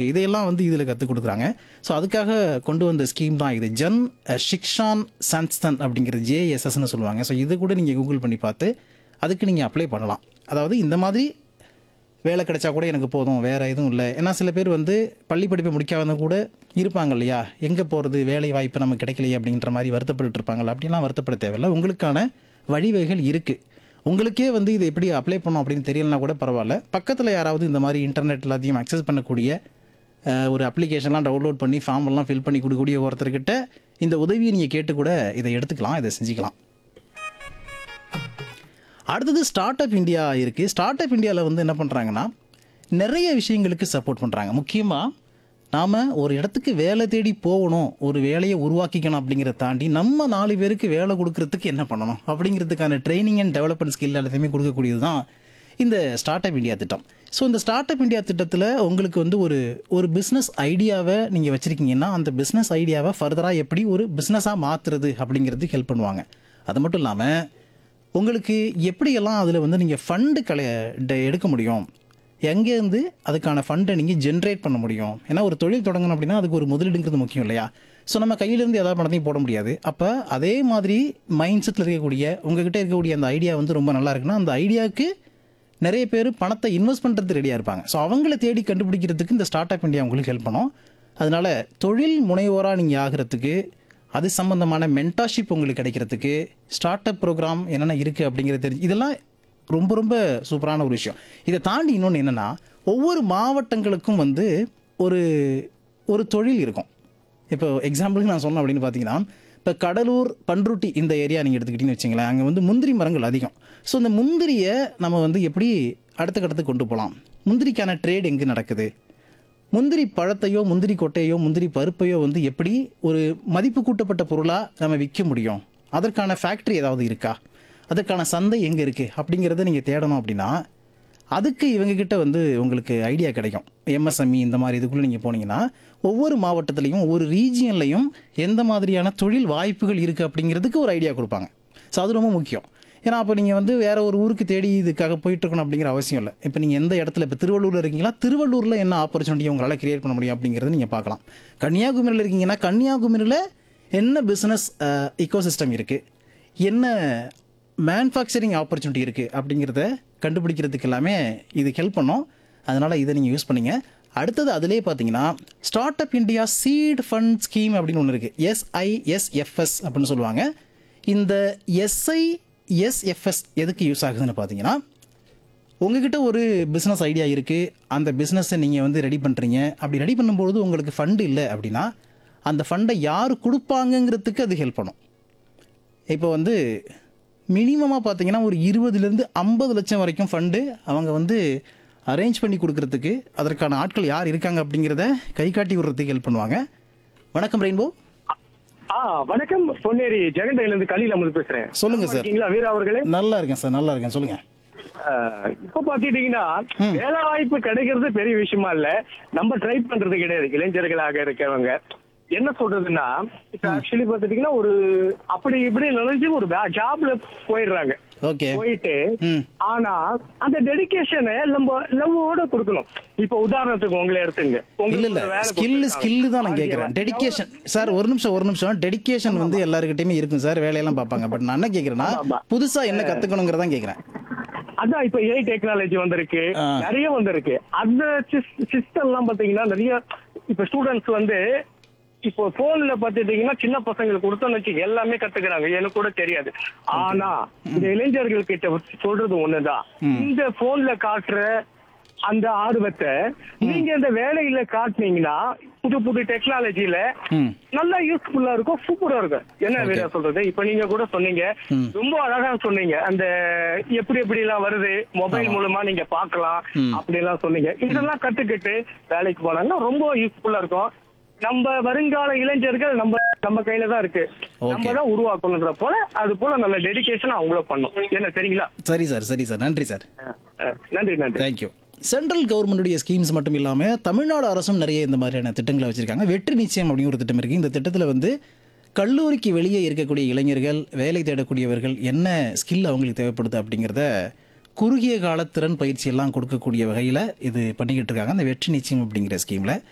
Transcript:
இருக்குது, இதையெல்லாம் வந்து இதில் கற்றுக் கொடுக்குறாங்க. ஸோ அதுக்காக கொண்டு வந்த ஸ்கீம் தான் இது. ஜன் ஷிக்ஷான் சன்ஸ்தன் அப்படிங்கிறது ஜேஎஸ்எஸ்ன்னு சொல்லுவாங்க. ஸோ இது கூட நீங்கள் கூகுள் பண்ணி பார்த்து அதுக்கு நீங்கள் அப்ளை பண்ணலாம். அதாவது இந்த மாதிரி வேலை கிடைச்சா கூட எனக்கு போதும், வேறு எதுவும் இல்லை. ஏன்னா சில பேர் வந்து பள்ளி படிப்பை முடிக்காத கூட இருப்பாங்க இல்லையா, எங்கே போகிறது, வேலை வாய்ப்பு நமக்கு கிடைக்கலையே அப்படின்ற மாதிரி வருத்தப்பட்டு இருப்பாங்கள்ல. அப்படிலாம் வருத்தப்பட தேவையில்லை. உங்களுக்கான வழிவகைகள் இருக்குது. உங்களுக்கே வந்து இது எப்படி அப்ளை பண்ணணும் அப்படின்னு தெரியலனா கூட பரவாயில்ல, பக்கத்தில் யாராவது இந்த மாதிரி இன்டர்நெட் எல்லாத்தையும் அக்சஸ் பண்ணக்கூடிய ஒரு அப்ளிகேஷன்லாம் டவுன்லோட் பண்ணி ஃபார்ம் எல்லாம் ஃபில் பண்ணி கொடுக்கக்கூடிய ஒருத்தர்கிட்ட இந்த உதவியை நீங்கள் கேட்டு கூட இதை எடுத்துக்கலாம், இதை செஞ்சுக்கலாம். அடுத்தது ஸ்டார்ட் அப் இந்தியா இருக்குது. ஸ்டார்ட் அப் இந்தியாவில் வந்து என்ன பண்ணுறாங்கன்னா நிறைய விஷயங்களுக்கு சப்போர்ட் பண்ணுறாங்க. முக்கியமாக நாம் ஒரு இடத்துக்கு வேலை தேடி போகணும், ஒரு வேலையை உருவாக்கிக்கணும் அப்படிங்கிறத தாண்டி நம்ம 4 பேருக்கு வேலை கொடுக்கறதுக்கு என்ன பண்ணணும் அப்படிங்கிறதுக்கான ட்ரைனிங் அண்ட் டெவலப்மெண்ட் ஸ்கில் எல்லாத்தையுமே கொடுக்கக்கூடியது தான் இந்த ஸ்டார்ட் அப் இந்தியா திட்டம். ஸோ இந்த ஸ்டார்ட் அப் இந்தியா திட்டத்தில் உங்களுக்கு வந்து ஒரு பிஸ்னஸ் ஐடியாவை நீங்கள் வச்சுருக்கீங்கன்னா அந்த பிஸ்னஸ் ஐடியாவை ஃபர்தராக எப்படி ஒரு பிஸ்னஸாக மாற்றுறது அப்படிங்கிறதுக்கு ஹெல்ப் பண்ணுவாங்க. அது மட்டும் இல்லாமல் உங்களுக்கு எப்படியெல்லாம் அதில் வந்து நீங்கள் ஃபண்டு எடுக்க முடியும், எங்கேருந்து அதுக்கான ஃபண்டை நீங்கள் ஜென்ரேட் பண்ண முடியும். ஏன்னா ஒரு தொழில் தொடங்கணும் அப்படின்னா அதுக்கு ஒரு முதலீடுங்கிறது முக்கியம் இல்லையா. ஸோ நம்ம கையிலேருந்து எதாவது பணத்தையும் போட முடியாது. அப்போ அதே மாதிரி மைண்ட் செட்டில் இருக்கக்கூடிய உங்ககிட்ட இருக்கக்கூடிய அந்த ஐடியா வந்து ரொம்ப நல்லா இருக்குன்னா அந்த ஐடியாவுக்கு நிறைய பேர் பணத்தை இன்வெஸ்ட் பண்ணுறது ரெடியாக இருப்பாங்க. ஸோ அவங்கள தேடி கண்டுபிடிக்கிறதுக்கு இந்த ஸ்டார்ட் அப் இந்தியா உங்களுக்கு ஹெல்ப் பண்ணும். அதனால் தொழில் முனைவோராக நீங்கள் ஆகிறதுக்கு, அது சம்மந்தமான மென்டார்ஷிப் உங்களுக்கு கிடைக்கிறதுக்கு, ஸ்டார்ட் அப் ப்ரோக்ராம் என்னென்ன இருக்குது அப்படிங்கிறது தெரிஞ்சு, இதெல்லாம் ரொம்ப ரொம்ப சூப்பரான ஒரு விஷயம். இதை தாண்டி இன்னொன்று என்னென்னா ஒவ்வொரு மாவட்டங்களுக்கும் வந்து ஒரு ஒரு தொழில் இருக்கும். இப்போ எக்ஸாம்பிளுக்கு நான் சொன்னேன் அப்படின்னு பார்த்தீங்கன்னா, இப்போ கடலூர் பண்ருட்டி இந்த ஏரியா நீங்கள் எடுத்துக்கிட்டிங்கன்னு வச்சிங்களேன், அங்கே வந்து முந்திரி மரங்கள் அதிகம். ஸோ இந்த முந்திரியை நம்ம வந்து எப்படி அடுத்த கட்டத்துக்கு கொண்டு போகலாம், முந்திரிக்கான ட்ரேட் எங்கே நடக்குது, முந்திரி பழத்தையோ முந்திரி கொட்டையோ முந்திரி பருப்பையோ வந்து எப்படி ஒரு மதிப்பு கூட்டப்பட்ட பொருளாக நம்ம விற்க முடியும், அதற்கான ஃபேக்ட்ரி ஏதாவது இருக்கா, அதற்கான சந்தை எங்கே இருக்குது அப்படிங்கிறத நீங்கள் தேடணும். அப்படின்னா அதுக்கு இவங்ககிட்ட வந்து உங்களுக்கு ஐடியா கிடைக்கும். எம்எஸ்எம்இ இந்த மாதிரி இதுக்குள்ளே நீங்கள் போனீங்கன்னா ஒவ்வொரு மாவட்டத்துலேயும் ஒவ்வொரு ரீஜியன்லையும் எந்த மாதிரியான தொழில் வாய்ப்புகள் இருக்குது அப்படிங்கிறதுக்கு ஒரு ஐடியா கொடுப்பாங்க. ஸோ அது ரொம்ப முக்கியம். ஏன்னா அப்போ நீங்கள் வந்து வேறு ஒரு ஊருக்கு தேடி இதுக்காக போயிட்டுருக்கணும் அப்படிங்கிற அவசியம் இல்லை. இப்போ நீங்கள் எந்த இடத்துல, இப்போ திருவள்ளூரில் இருக்கீங்களா, திருவள்ளூரில் என்ன ஆப்பர்ச்சுனிட்டி உங்களால் கிரியேட் பண்ண முடியும் அப்படிங்கிறது நீங்கள் பார்க்கலாம். கன்னியாகுமரியில் இருக்கீங்கன்னா கன்னியாகுமரியில் என்ன பிஸ்னஸ் இக்கோசிஸ்டம் இருக்குது, என்ன மேனுஃபேக்சரிங் ஆப்பர்ச்சுனிட்டி இருக்குது அப்படிங்கிறத கண்டுபிடிக்கிறதுக்கு எல்லாமே இது ஹெல்ப் பண்ணும். அதனால் இதை நீங்கள் யூஸ் பண்ணிங்க. அடுத்தது அதிலே பார்த்தீங்கன்னா start up India seat fund scheme அப்படின்னு ஒன்று இருக்குது. SISFS அப்படின்னு சொல்லுவாங்க. இந்த SISFS எதுக்கு யூஸ் ஆகுதுன்னு பார்த்தீங்கன்னா, உங்ககிட்ட ஒரு பிஸ்னஸ் ஐடியா இருக்குது, அந்த பிஸ்னஸை நீங்கள் வந்து ரெடி பண்ணுறீங்க. அப்படி ரெடி பண்ணும்போது உங்களுக்கு ஃபண்டு இல்லை அப்படின்னா அந்த ஃபண்டை யார் கொடுப்பாங்கங்கிறதுக்கு அது ஹெல்ப் பண்ணும். இப்போ வந்து மினிமமாக பார்த்தீங்கன்னா ஒரு 20லேருந்து 50 லட்சம் வரைக்கும் ஃபண்டு அவங்க வந்து அரேஞ்ச் பண்ணி கொடுக்கறதுக்கு அதற்கான ஆட்கள் யார் இருக்காங்க அப்படிங்கிறத கை காட்டி விடுறதுக்கு ஹெல்ப் பண்ணுவாங்க. வணக்கம் ரெயின்போ. வணக்கம், பொன்னேரி ஜெகண்டையிலிருந்து கலியில் அமர்ந்து பேசுறேன். சொல்லுங்க சார். வீரா அவர்களே. நல்லா இருக்கேன் சார், நல்லா இருக்கேன். சொல்லுங்க. இப்ப பாத்துட்டீங்கன்னா வேலை வாய்ப்பு கிடைக்கிறது பெரிய விஷயமா இல்ல, நம்ம ட்ரை பண்றது கிடையாது. இளைஞர்களாக இருக்கவங்க என்ன சொல்றதுன்னா, இப்ப ஆக்சுவலி பாத்துட்டீங்கன்னா ஒரு அப்படி இப்படி நினைச்சு ஒரு ஜாப்ல போயிடுறாங்க. போயிட்டு ஆனா அந்த டெடிகேஷனை நம்ம லவ்வோட கொடுக்கணும். இப்ப உதாரணத்துக்கு உங்களை எடுத்துங்க, ஸ்கில் தான் நான் கேட்கிறேன். டெடிகேஷன் சார், ஒரு நிமிஷம். டெடிகேஷன் வந்து எல்லாருக்கிட்டையுமே இருக்கும் சார், வேலையெல்லாம் பார்ப்பாங்க. பட் நான் என்ன கேட்கிறேன்னா புதுசா என்ன கத்துக்கணுங்கிறதா கேட்கிறேன். அதான் இப்ப ஏஐ டெக்னாலஜி வந்திருக்கு, நிறைய வந்திருக்கு. அந்த சிஸ்டம் எல்லாம் பாத்தீங்கன்னா நிறைய இப்ப ஸ்டூடெண்ட்ஸ் வந்து இப்போ போன்ல பாத்துட்டீங்கன்னா சின்ன பசங்களுக்கு கொடுத்தோம்னு வச்சு எல்லாமே கத்துக்கிறாங்க, எனக்கு கூட தெரியாது. ஆனா இந்த இளைஞர்கள் கிட்ட சொல்றது ஒண்ணுதான், இந்த போன்ல காட்டுற அந்த ஆர்வத்தை நீங்க இந்த வேலையில காட்டினீங்கன்னா புது புது டெக்னாலஜில நல்லா யூஸ்ஃபுல்லா இருக்கும், சூப்பரா இருக்கும். என்ன வேற சொல்றது, இப்ப நீங்க கூட சொன்னீங்க, ரொம்ப அழகா சொன்னீங்க, அந்த எப்படி எப்படி எல்லாம் வருது மொபைல் மூலமா நீங்க பாக்கலாம் அப்படி எல்லாம் சொன்னீங்க. இதெல்லாம் கத்துக்கிட்டு வேலைக்கு போனாங்கன்னா ரொம்ப யூஸ்ஃபுல்லா இருக்கும். நம்ம வருங்கால இளைஞர்கள் நம்ம கையில தான் இருக்கு, நம்ம தான் உருவாக்கணுன்ற போல அது போல நல்ல டெடிகேஷன் அவங்களும் பண்ணும். என்ன சரிங்களா? சரி சார். நன்றி சார். நன்றி. தேங்க்யூ. சென்ட்ரல் கவர்மெண்டுடைய ஸ்கீம்ஸ் மட்டும் இல்லாமல் தமிழ்நாடு அரசும் நிறைய இந்த மாதிரியான திட்டங்களை வச்சுருக்காங்க. வெற்றி நிச்சயம் அப்படின்னு ஒரு திட்டம் இருக்குது. இந்த திட்டத்தில் வந்து கல்லூரிக்கு வெளியே இருக்கக்கூடிய இளைஞர்கள், வேலை தேடக்கூடியவர்கள் என்ன ஸ்கில் அவங்களுக்கு தேவைப்படுது அப்படிங்கிறத குறுகிய கால திறன் பயிற்சி எல்லாம் கொடுக்கக்கூடிய வகையில் இது பண்ணிக்கிட்டு இருக்காங்க, அந்த வெற்றி நிச்சயம் அப்படிங்கிற ஸ்கீமில்.